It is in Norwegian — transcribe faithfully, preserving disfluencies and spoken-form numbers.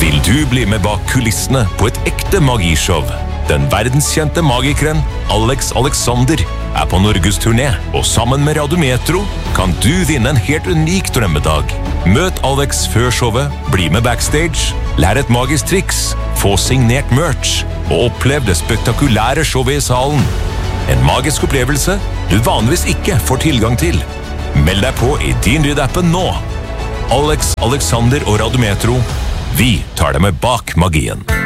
Vil du bli med bak kulissene på et ekte magishow? Den verdenskjente magikeren Alex Alexander er på Norgesturné, og sammen med Radiometro kan du vinne en helt unik drømmedag. Møt Alex før showet, bli med backstage, lær et magisk triks, få signert merch og opplev det spektakulære showet i salen. En magisk opplevelse du vanligvis ikke får tilgang til. Meld deg på i din Ryd-appen nå. Alex Alexander og Radiometro, vi tar deg med bak magien.